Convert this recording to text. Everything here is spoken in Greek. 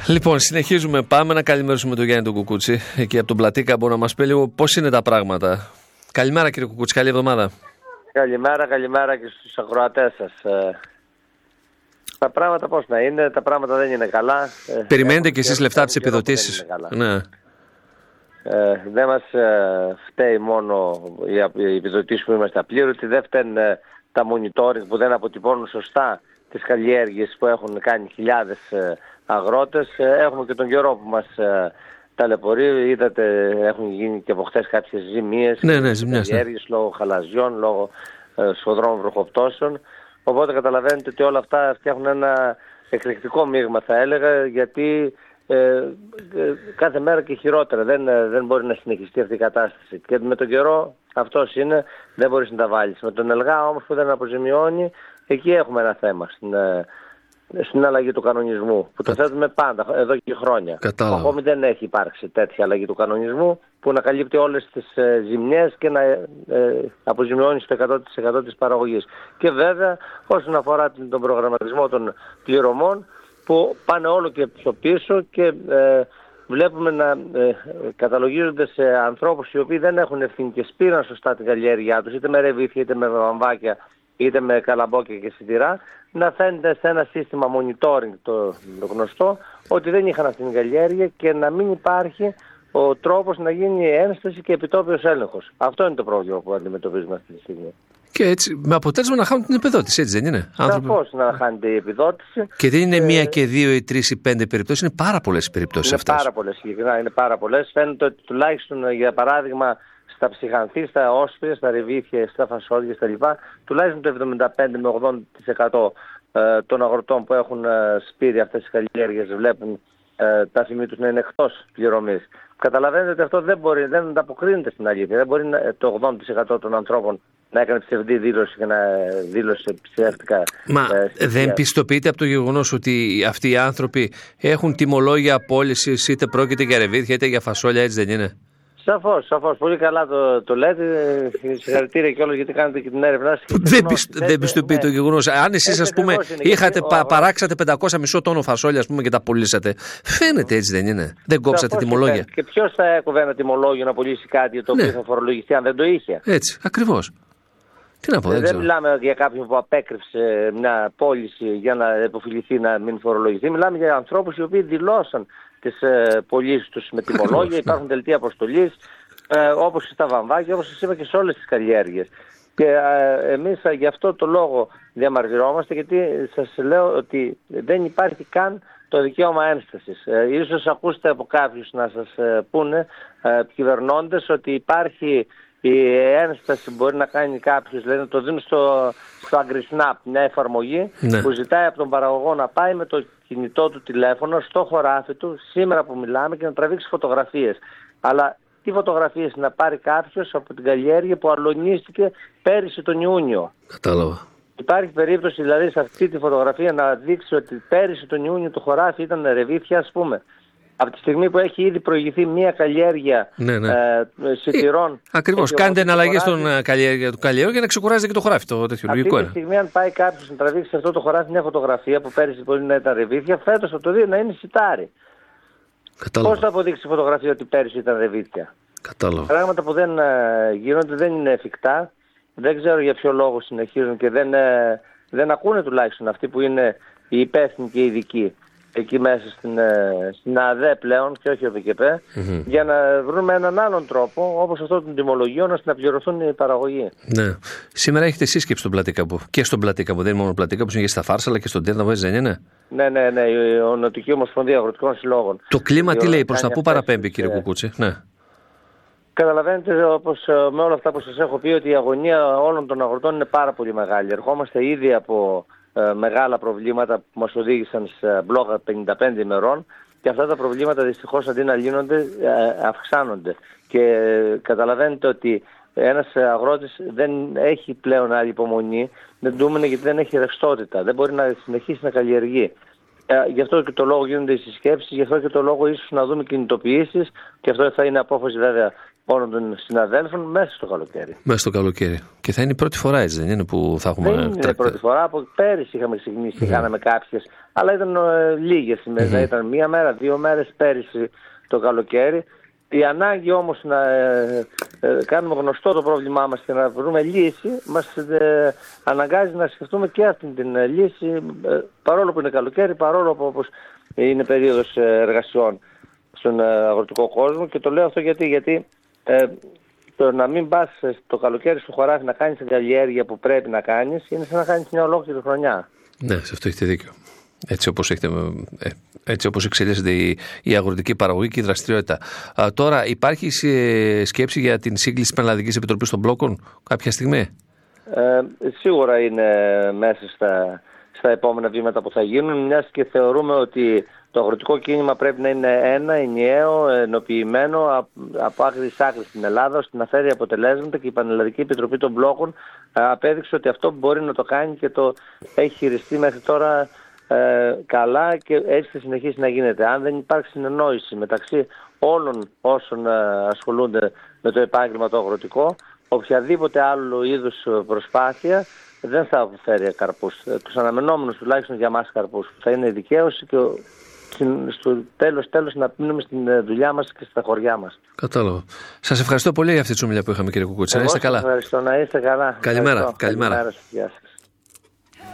Λοιπόν, συνεχίζουμε. Πάμε να καλημερίσουμε τον Γιάννη τον Κουκούτσι εκεί από τον Πλατήκα. Μπορεί να μας πει λίγο πώς είναι τα πράγματα. Καλημέρα κύριε Κουκούτσι, καλή εβδομάδα. Καλημέρα και στους ακροατές σας. Τα πράγματα πώς να είναι, τα πράγματα δεν είναι καλά. Περιμένετε κι εσείς λεφτά από τις επιδοτήσεις. Ναι. Δεν μας φταίει μόνο οι επιδοτήσεις που είμαστε απλήρωτοι, δεν φταίνουν τα monitoring που δεν αποτυπώνουν σωστά τις καλλιέργειες που έχουν κάνει χιλιάδες αγρότες. Έχουμε και τον καιρό που μας ταλαιπωρεί. Είδατε, έχουν γίνει και από χθες κάποιες ζημίες. Καλλιέργειες λόγω χαλαζιών, λόγω σφοδρών βροχοπτώσεων. Οπότε καταλαβαίνετε ότι όλα αυτά φτιάχνουν ένα εκρηκτικό μείγμα, θα έλεγα, γιατί κάθε μέρα και χειρότερα. Δεν μπορεί να συνεχιστεί αυτή η κατάσταση. Και με τον καιρό αυτός είναι, δεν μπορείς να τα βάλεις. Με τον ΕΛΓΑ όμως που δεν αποζημιώνει, εκεί έχουμε ένα θέμα στην αλλαγή του κανονισμού, που το θέτουμε πάντα, εδώ και χρόνια. Ακόμη δεν έχει υπάρξει τέτοια αλλαγή του κανονισμού που να καλύπτει όλες τις ζημιές και να αποζημιώνει στο 100% της παραγωγής. Και βέβαια όσον αφορά τον προγραμματισμό των πληρωμών, που πάνε όλο και πιο πίσω και βλέπουμε να καταλογίζονται σε ανθρώπους οι οποίοι δεν έχουν ευθύνη και σπήραν σωστά την καλλιέργειά τους, είτε με ρεβίθια, είτε με βαμβάκια, είτε με καλαμπόκια και σιτηρά, να φαίνεται σε ένα σύστημα monitoring το γνωστό ότι δεν είχαν αυτή την καλλιέργεια και να μην υπάρχει ο τρόπος να γίνει ένσταση και επιτόπιος έλεγχος. Αυτό είναι το πρόβλημα που αντιμετωπίζουμε αυτή τη στιγμή. Και έτσι, με αποτέλεσμα να χάνουν την επιδότηση, έτσι δεν είναι? Σαφώς να χάνεται η επιδότηση. Και δεν είναι μία και δύο ή τρεις ή πέντε περιπτώσεις, είναι πάρα πολλές οι περιπτώσεις αυτές. Είναι πάρα πολλές, συγκεκριμένα είναι πάρα πολλές. Φαίνεται ότι τουλάχιστον για παράδειγμα στα ψυχανθή, στα όσπρια, στα ρεβίθια, στα φασόλια, στα λοιπά, τουλάχιστον το 75 με 80% των αγροτών που έχουν σπείρει αυτές τις καλλιέργειες βλέπουν τα αφημί τους να είναι εκτός πληρωμής. Καταλαβαίνετε ότι αυτό δεν ανταποκρίνεται στην αλήθεια. Δεν μπορεί το 80% των ανθρώπων να έκανε ψευδή δήλωση και να δήλωσε ψεύτικα. Μα δεν πιστοποιείται από το γεγονός ότι αυτοί οι άνθρωποι έχουν τιμολόγια απόλυσης, είτε πρόκειται για ρεβίθια είτε για φασόλια, έτσι δεν είναι? Σαφώς. Πολύ καλά το λέτε. Συγχαρητήρια κιόλας γιατί κάνετε και την έρευνα. Δεν πιστοποιεί το γεγονός. Αν εσείς, ας πούμε, παράξατε 500 μισό τόνο φασόλια, ας πούμε, και τα πουλήσατε. Φαίνεται, έτσι δεν είναι? Δεν κόψατε τιμολόγια. Και ποιος θα έκοβε ένα τιμολόγιο να πουλήσει κάτι το οποίο θα φορολογηθεί αν δεν το είχε? Έτσι, ακριβώς. Τι να πω, δεν μιλάμε για κάποιον που απέκρυψε μια πώληση για να υποφιληθεί να μην φορολογηθεί. Μιλάμε για ανθρώπους οι οποίοι δηλώσαν τις πωλήσεις τους με τιμολόγια. Υπάρχουν δελτία αποστολής, όπως στα βαμβάκια, όπως σας είπα και σε όλες τις καλλιέργειες. Και εμείς γι' αυτό το λόγο διαμαρτυρόμαστε, γιατί σας λέω ότι δεν υπάρχει καν το δικαίωμα ένστασης. Ίσως ακούσετε από κάποιους να σας πούνε κυβερνώντες ότι υπάρχει η ένσταση μπορεί να κάνει κάποιος, λένε το δίνουν στο AgriSnap, μια εφαρμογή που ζητάει από τον παραγωγό να πάει με το κινητό του τηλέφωνο στο χωράφι του σήμερα που μιλάμε και να τραβήξει φωτογραφίες. Αλλά τι φωτογραφίες να πάρει κάποιος από την καλλιέργεια που αλωνίστηκε πέρυσι τον Ιούνιο? Κατάλαβα. Υπάρχει περίπτωση δηλαδή σε αυτή τη φωτογραφία να δείξει ότι πέρυσι τον Ιούνιο το χωράφι ήταν ρεβίθια, ας πούμε? Από τη στιγμή που έχει ήδη προηγηθεί μια καλλιέργεια σιτηρών. Ακριβώς. Κάντε εναλλαγή στον καλλιέργεια για να ξεκουράζετε και το χωράφι. Αυτή τη στιγμή, αν πάει κάποιος να τραβήξει αυτό το χωράφι μια φωτογραφία που πέρυσι μπορεί να ήταν ρεβίθια, φέτος θα το δει να είναι σιτάρι. Πώς θα αποδείξει η φωτογραφία ότι πέρυσι ήταν ρεβίθια? Κατάλαβα. Πράγματα που δεν γίνονται, δεν είναι εφικτά. Δεν ξέρω για ποιο λόγο συνεχίζουν και δεν ακούνε τουλάχιστον αυτοί που είναι οι υπεύθυνοι και οι ειδικοί εκεί μέσα στην ΑΔΕ πλέον και όχι ΟΒΚΠ, για να βρούμε έναν άλλον τρόπο, όπως αυτό των τιμολογίων, ώστε να πληρωθούν οι παραγωγοί. Ναι. Σήμερα έχετε σύσκεψη στον Πλατήκαπο. Και στον Πλατήκαπο, δεν είναι μόνο Πλατήκαπο, είναι και στα Φάρσα, αλλά και στον Τέρναβο, έτσι δεν είναι? Ναι, η Νοτική Ομοσπονδία Αγροτικών Συλλόγων. Το κλίμα τι λέει, προς τα πού παραπέμπει, κύριε Κουκούτσι? Ναι. Καταλαβαίνετε, όπως με όλα αυτά που σας έχω πει, ότι η αγωνία όλων των αγροτών είναι πάρα πολύ μεγάλη. Ερχόμαστε ήδη από μεγάλα προβλήματα που μας οδήγησαν σε μπλόκα 55 ημερών και αυτά τα προβλήματα δυστυχώς αντί να λύνονται αυξάνονται. Και καταλαβαίνετε ότι ένας αγρότης δεν έχει πλέον άλλη υπομονή, δεν τούμενε γιατί δεν έχει ρευστότητα, δεν μπορεί να συνεχίσει να καλλιεργεί. Γι' αυτό και το λόγο γίνονται οι συσκέψεις, γι' αυτό και το λόγο ίσως να δούμε κινητοποιήσεις και αυτό θα είναι απόφαση βέβαια όλων των συναδέλφων μέσα στο καλοκαίρι. Μέσα στο καλοκαίρι. Και θα είναι η πρώτη φορά, έτσι δεν είναι, που θα έχουμε. Δεν είναι η πρώτη φορά. Από πέρυσι είχαμε ξεκινήσει και κάναμε κάποιες, αλλά ήταν λίγες. Ήταν μία μέρα, 2 μέρες πέρυσι το καλοκαίρι. Η ανάγκη όμως να κάνουμε γνωστό το πρόβλημά μας και να βρούμε λύση μας αναγκάζει να σκεφτούμε και αυτή την λύση, παρόλο που είναι καλοκαίρι, παρόλο που όπως είναι περίοδος εργασιών στον αγροτικό κόσμο. Και το λέω αυτό γιατί το να μην πας το καλοκαίρι στο χωράφι να κάνεις την καλλιέργεια που πρέπει να κάνεις είναι σαν να κάνεις μια ολόκληρη χρονιά. Ναι, σε αυτό έχετε δίκιο. Έτσι όπως εξελίσσεται η αγροτική παραγωγή και η δραστηριότητα. Τώρα υπάρχει σκέψη για την σύγκληση της Πανελλαδικής Επιτροπής των Μπλόκων κάποια στιγμή? Σίγουρα είναι μέσα στα επόμενα βήματα που θα γίνουν, μιας και θεωρούμε ότι το αγροτικό κίνημα πρέπει να είναι ένα, ενιαίο, ενοποιημένο από άκρη σ' άκρη στην Ελλάδα, ώστε να φέρει αποτελέσματα, και η Πανελλαδική Επιτροπή των Μπλόκων απέδειξε ότι αυτό μπορεί να το κάνει και το έχει χειριστεί μέχρι τώρα καλά, και έτσι θα συνεχίσει να γίνεται. Αν δεν υπάρξει συνεννόηση μεταξύ όλων όσων ασχολούνται με το επάγγελμα το αγροτικό, οποιαδήποτε άλλου είδους προσπάθεια δεν θα φέρει καρπούς. Τους αναμενόμενους τουλάχιστον για μας καρπούς. Θα είναι δικαίωση και στο τέλος να μείνουμε στην δουλειά μας και στα χωριά μας. Κατάλαβα. Σας ευχαριστώ πολύ για αυτή τη ομιλία που είχαμε, κύριε Κουκούτσα. Να είστε καλά. Ευχαριστώ, να είστε καλά. Καλημέρα. Καλημέρα. Γεια σας.